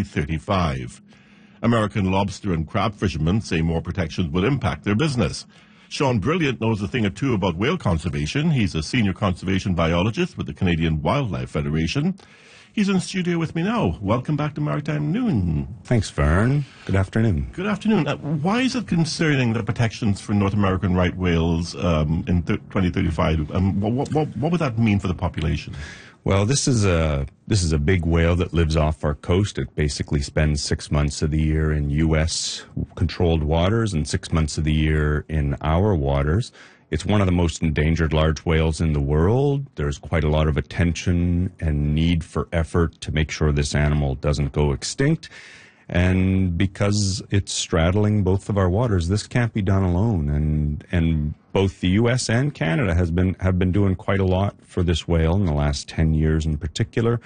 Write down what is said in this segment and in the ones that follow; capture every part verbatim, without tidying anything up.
thirty-five. American lobster and crab fishermen say more protections will impact their business. Sean Brilliant knows a thing or two about whale conservation. He's a senior conservation biologist with the Canadian Wildlife Federation. He's in studio with me now. Welcome back to Maritime Noon. Thanks, Vern. Good afternoon. Good afternoon. Uh, why is it concerning the protections for North American right whales um, in th- twenty thirty-five? Um, what, what, what would that mean for the population? Well, this is a this is a big whale that lives off our coast. It basically spends six months of the year in U S controlled waters and six months of the year in our waters. It's one of the most endangered large whales in the world. There's quite a lot of attention and need for effort to make sure this animal doesn't go extinct. And because it's straddling both of our waters, this can't be done alone. And and both the U S and Canada has been have been doing quite a lot for this whale in the last ten years in particular.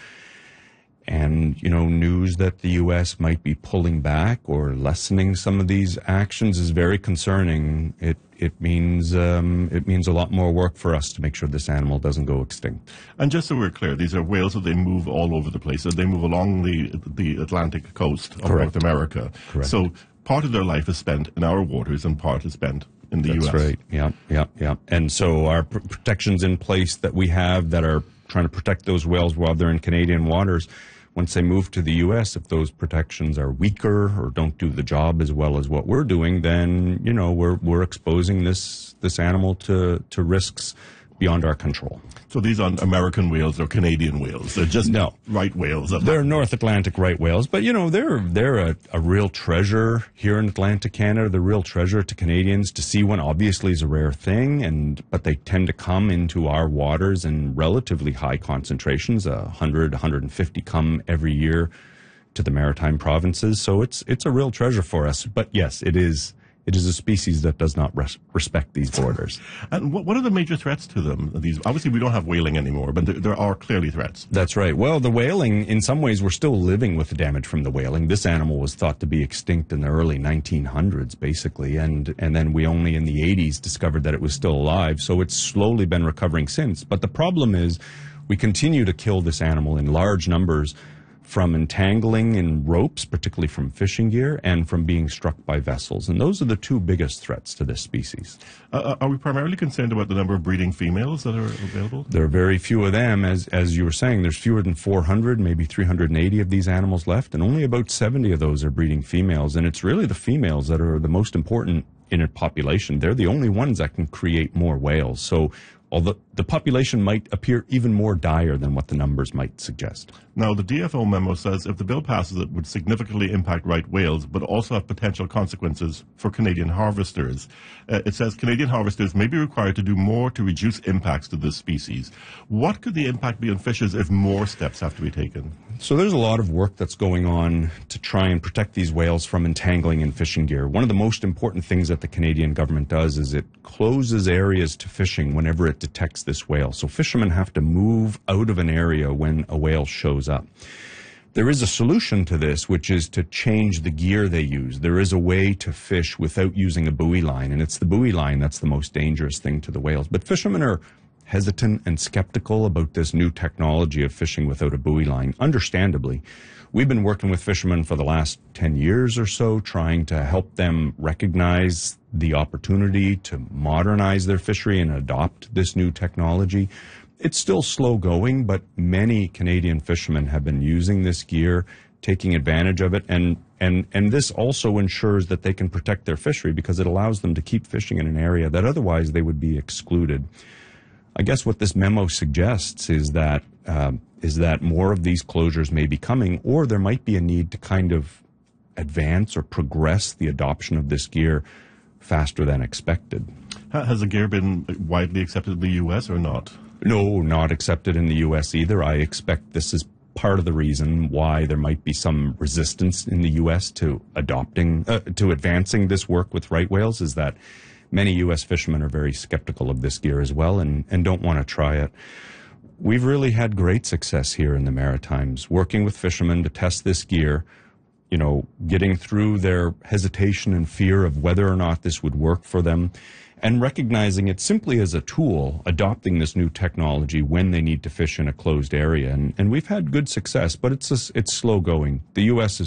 And, you know, news that the U S might be pulling back or lessening some of these actions is very concerning. It it means um, it means a lot more work for us to make sure this animal doesn't go extinct. And just so we're clear, these are whales that they move all over the place. They move along the the Atlantic coast of Correct. North America. Correct. So part of their life is spent in our waters and part is spent in the That's U S. That's right. Yeah, yeah, yeah. And so our pr- protections in place that we have that are trying to protect those whales while they're in Canadian waters, once they move to the U S, if those protections are weaker or don't do the job as well as what we're doing, then, you know, we're we're exposing this this animal to, to risks beyond our control. So these aren't American whales or Canadian whales. They're just no. right whales. They're North Atlantic right whales, but, you know, they're they're a, a real treasure here in Atlantic Canada. They're a real treasure to Canadians. To see one obviously is a rare thing, and but they tend to come into our waters in relatively high concentrations. Uh, one hundred, one hundred fifty come every year to the maritime provinces. So it's it's a real treasure for us. But yes, it is It is a species that does not res- respect these borders. And what, what are the major threats to them? These obviously, we don't have whaling anymore, but there, there are clearly threats. That's right. Well, the whaling, in some ways, we're still living with the damage from the whaling. This animal was thought to be extinct in the early nineteen hundreds, basically, and, and then we only in the eighties discovered that it was still alive, so it's slowly been recovering since. But the problem is we continue to kill this animal in large numbers from entangling in ropes, particularly from fishing gear, and from being struck by vessels. And those are the two biggest threats to this species. Uh, are we primarily concerned about the number of breeding females that are available? There are very few of them. As as you were saying, there's fewer than four hundred, maybe three hundred eighty of these animals left, and only about seventy of those are breeding females. And it's really the females that are the most important in a population. They're the only ones that can create more whales. So although the population might appear even more dire than what the numbers might suggest. Now, the D F O memo says if the bill passes, it would significantly impact right whales, but also have potential consequences for Canadian harvesters. Uh, it says Canadian harvesters may be required to do more to reduce impacts to this species. What could the impact be on fishers if more steps have to be taken? So there's a lot of work that's going on to try and protect these whales from entangling in fishing gear. One of the most important things that the Canadian government does is it closes areas to fishing whenever it detects this whale. So fishermen have to move out of an area when a whale shows up. There is a solution to this, which is to change the gear they use. There is a way to fish without using a buoy line, and it's the buoy line that's the most dangerous thing to the whales. But fishermen are hesitant and skeptical about this new technology of fishing without a buoy line, understandably. We've been working with fishermen for the last ten years or so, trying to help them recognize the opportunity to modernize their fishery and adopt this new technology. It's still slow going, but many Canadian fishermen have been using this gear, taking advantage of it, and, and, and this also ensures that they can protect their fishery because it allows them to keep fishing in an area that otherwise they would be excluded. I guess what this memo suggests is that uh, is that more of these closures may be coming, or there might be a need to kind of advance or progress the adoption of this gear faster than expected. Has the gear been widely accepted in the U S or not? No, not accepted in the U S either. I expect this is part of the reason why there might be some resistance in the U S to adopting, uh, to advancing this work with right whales, is that many U S fishermen are very skeptical of this gear as well and, and don't want to try it. We've really had great success here in the Maritimes, working with fishermen to test this gear, you know, getting through their hesitation and fear of whether or not this would work for them, and recognizing it simply as a tool, adopting this new technology when they need to fish in a closed area. And, and we've had good success, but it's, a, it's slow going. The U S is